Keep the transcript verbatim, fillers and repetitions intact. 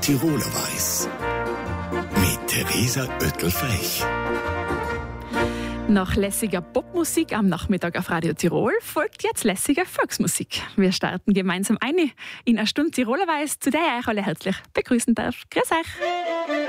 Tiroler Weiss. Mit Theresa Oettel-Frech. Nach lässiger Popmusik am Nachmittag auf Radio Tirol folgt jetzt lässige Volksmusik. Wir starten gemeinsam ein in eine Stunde Tiroler Weiss, zu der ich euch alle herzlich begrüßen darf. Grüß euch!